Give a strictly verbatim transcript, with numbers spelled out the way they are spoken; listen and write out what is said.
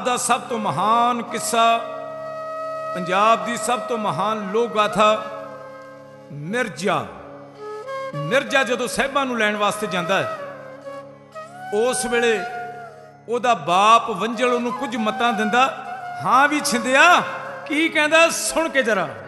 ਦਾ ਸਭ ਤੋਂ ਮਹਾਨ ਕਿੱਸਾ, ਪੰਜਾਬ ਦੀ ਸਭ ਤੋਂ ਮਹਾਨ ਲੋਕ ਗਾਥਾ ਮਿਰਜ਼ਾ। ਮਿਰਜ਼ਾ ਜਦੋਂ ਸਾਹਿਬਾਂ ਨੂੰ ਲੈਣ ਵਾਸਤੇ ਜਾਂਦਾ ਹੈ, ਉਸ ਵੇਲੇ ਉਹਦਾ ਬਾਪ ਵੰਝਲ ਉਹਨੂੰ ਕੁਝ ਮਤਾਂ ਦਿੰਦਾ। ਹਾਂ ਵੀ ਛਿੰਦਿਆ ਕੀ ਕਹਿੰਦਾ, ਸੁਣ ਕੇ ਜਰਾ।